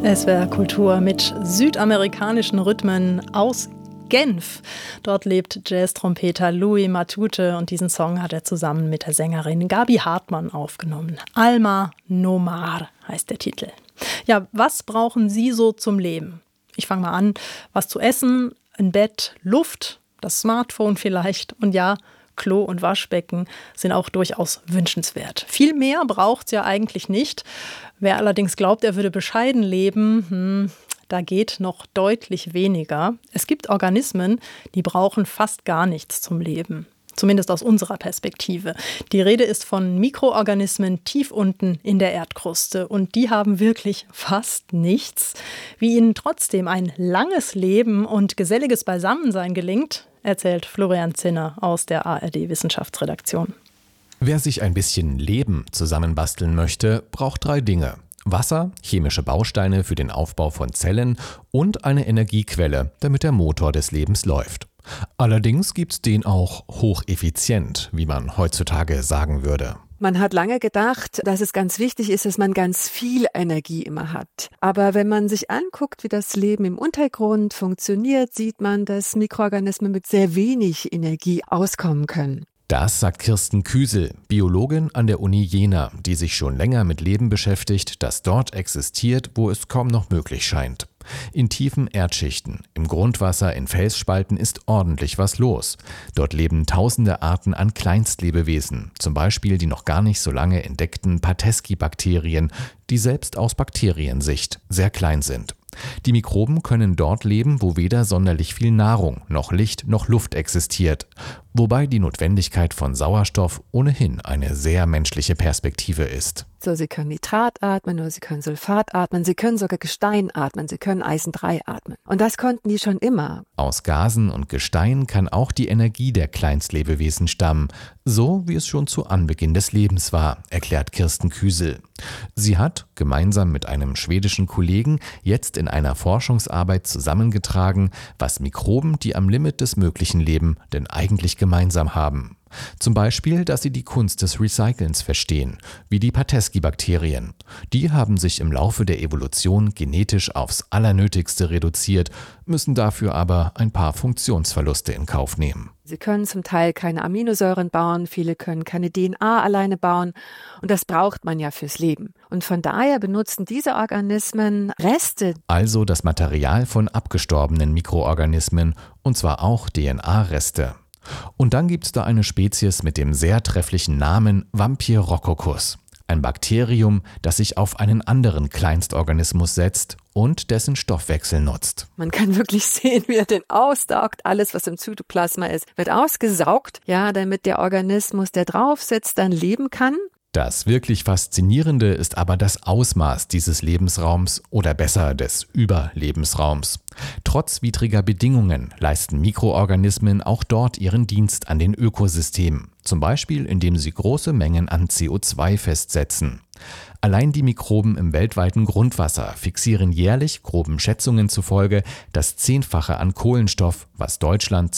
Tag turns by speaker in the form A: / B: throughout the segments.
A: SWR Kultur mit südamerikanischen Rhythmen aus Genf. Dort lebt Jazz-Trompeter Louis Matute und diesen Song hat er zusammen mit der Sängerin Gaby Hartmann aufgenommen. Alma no Mar heißt der Titel. Ja, was brauchen Sie so zum Leben? Ich fange mal an. Was zu essen, ein Bett, Luft, das Smartphone vielleicht und ja, Klo und Waschbecken sind auch durchaus wünschenswert. Viel mehr braucht es ja eigentlich nicht. Wer allerdings glaubt, er würde bescheiden leben, da geht noch deutlich weniger. Es gibt Organismen, die brauchen fast gar nichts zum Leben. Zumindest aus unserer Perspektive. Die Rede ist von Mikroorganismen tief unten in der Erdkruste. Und die haben wirklich fast nichts. Wie ihnen trotzdem ein langes Leben und geselliges Beisammensein gelingt, erzählt Florian Zinner aus der ARD-Wissenschaftsredaktion.
B: Wer sich ein bisschen Leben zusammenbasteln möchte, braucht 3 Dinge. Wasser, chemische Bausteine für den Aufbau von Zellen und eine Energiequelle, damit der Motor des Lebens läuft. Allerdings gibt's den auch hocheffizient, wie man heutzutage sagen würde.
C: Man hat lange gedacht, dass es ganz wichtig ist, dass man ganz viel Energie immer hat. Aber wenn man sich anguckt, wie das Leben im Untergrund funktioniert, sieht man, dass Mikroorganismen mit sehr wenig Energie auskommen können.
B: Das sagt Kirsten Küsel, Biologin an der Uni Jena, die sich schon länger mit Leben beschäftigt, das dort existiert, wo es kaum noch möglich scheint. In tiefen Erdschichten, im Grundwasser, in Felsspalten ist ordentlich was los. Dort leben tausende Arten an Kleinstlebewesen, zum Beispiel die noch gar nicht so lange entdeckten Pateski-Bakterien, die selbst aus Bakteriensicht sehr klein sind. Die Mikroben können dort leben, wo weder sonderlich viel Nahrung, noch Licht, noch Luft existiert, wobei die Notwendigkeit von Sauerstoff ohnehin eine sehr menschliche Perspektive ist.
C: So, sie können Nitrat atmen oder sie können Sulfat atmen, sie können sogar Gestein atmen, sie können Eisen 3 atmen. Und das konnten die schon immer.
B: Aus Gasen und Gestein kann auch die Energie der Kleinstlebewesen stammen, so wie es schon zu Anbeginn des Lebens war, erklärt Kirsten Küsel. Sie hat, gemeinsam mit einem schwedischen Kollegen, jetzt in einer Forschungsarbeit zusammengetragen, was Mikroben, die am Limit des Möglichen leben, denn eigentlich gemeinsam haben. Zum Beispiel, dass sie die Kunst des Recycelns verstehen, wie die Pateski-Bakterien. Die haben sich im Laufe der Evolution genetisch aufs Allernötigste reduziert, müssen dafür aber ein paar Funktionsverluste in Kauf nehmen.
C: Sie können zum Teil keine Aminosäuren bauen, viele können keine DNA alleine bauen und das braucht man ja fürs Leben. Und von daher benutzen diese Organismen Reste.
B: Also das Material von abgestorbenen Mikroorganismen und zwar auch DNA-Reste. Und dann gibt's da eine Spezies mit dem sehr trefflichen Namen Vampyrhynchus. Ein Bakterium, das sich auf einen anderen Kleinstorganismus setzt und dessen Stoffwechsel nutzt.
C: Man kann wirklich sehen, wie er den aussaugt. Alles, was im Zytoplasma ist, wird ausgesaugt, ja, damit der Organismus, der drauf sitzt, dann leben kann.
B: Das wirklich Faszinierende ist aber das Ausmaß dieses Lebensraums oder besser des Überlebensraums. Trotz widriger Bedingungen leisten Mikroorganismen auch dort ihren Dienst an den Ökosystemen, zum Beispiel indem sie große Mengen an CO2 festsetzen. Allein die Mikroben im weltweiten Grundwasser fixieren jährlich, groben Schätzungen zufolge, das 10-fache an Kohlenstoff, was Deutschland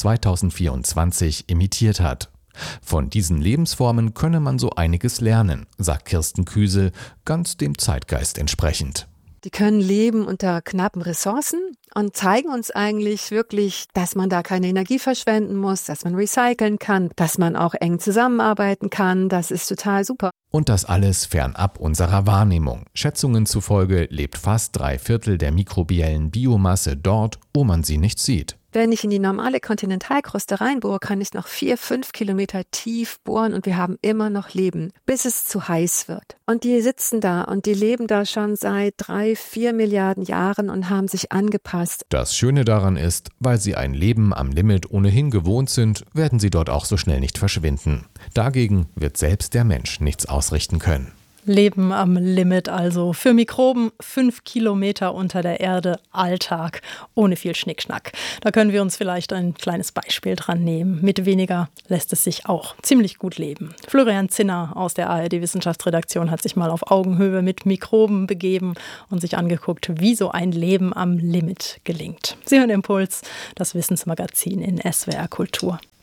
B: 2024 emittiert hat. Von diesen Lebensformen könne man so einiges lernen, sagt Kirsten Küsel, ganz dem Zeitgeist entsprechend.
C: Die können leben unter knappen Ressourcen und zeigen uns eigentlich wirklich, dass man da keine Energie verschwenden muss, dass man recyceln kann, dass man auch eng zusammenarbeiten kann. Das ist total super.
B: Und das alles fernab unserer Wahrnehmung. Schätzungen zufolge lebt fast 3/4 der mikrobiellen Biomasse dort, wo man sie nicht sieht.
C: Wenn ich in die normale Kontinentalkruste reinbohre, kann ich noch 4-5 Kilometer tief bohren und wir haben immer noch Leben, bis es zu heiß wird. Und die sitzen da und die leben da schon seit 3-4 Milliarden Jahren und haben sich angepasst.
B: Das Schöne daran ist, weil sie ein Leben am Limit ohnehin gewohnt sind, werden sie dort auch so schnell nicht verschwinden. Dagegen wird selbst der Mensch nichts ausrichten können.
A: Leben am Limit also. Für Mikroben 5 Kilometer unter der Erde Alltag, ohne viel Schnickschnack. Da können wir uns vielleicht ein kleines Beispiel dran nehmen. Mit weniger lässt es sich auch ziemlich gut leben. Florian Zinner aus der ARD-Wissenschaftsredaktion hat sich mal auf Augenhöhe mit Mikroben begeben und sich angeguckt, wie so ein Leben am Limit gelingt. Sie hören Impuls, das Wissensmagazin in SWR Kultur.